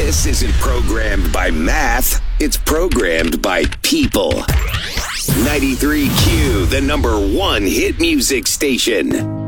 This isn't programmed by math, it's programmed by people. 93Q, the #1 hit music station.